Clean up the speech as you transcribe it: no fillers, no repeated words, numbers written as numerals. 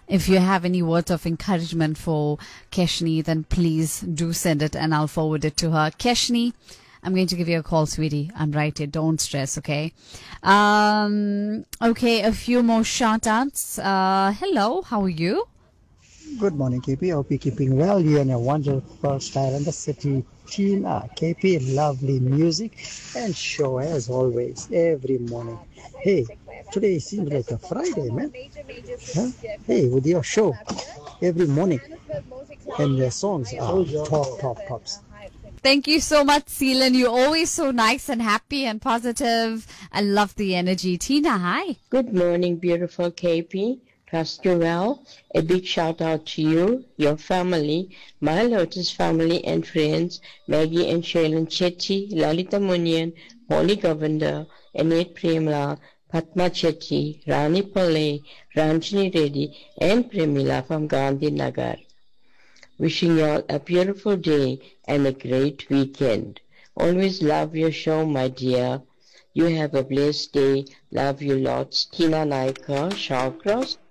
If you have any words of encouragement for Keshni, then please do send it and I'll forward it to her. Keshni, I'm going to give you a call, sweetie. I'm right here. Don't stress, okay? Okay, a few more shout-outs. Hello, how are you? Good morning, KP. Hope you're keeping well. You're in a wonderful style and the city team. KP, lovely music and show as always every morning. Hey, today seems like a Friday, man. Huh? Hey, with your show every morning and the songs are tops. Thank you so much, Seelan. You're always so nice and happy and positive. I love the energy. Tina, hi. Good morning, beautiful KP. Trust you well. A big shout out to you, your family, my Lotus family and friends, Maggie and Shailen Chetty, Lalita Munyan, Molly Govender, Annette Premla, Padma Chetty, Rani Pillai, Ranjini Reddy, and Premila from Gandhi Nagar. Wishing you all a beautiful day and a great weekend. Always love your show, my dear. You have a blessed day. Love you lots. Tina Naika, Shawcross.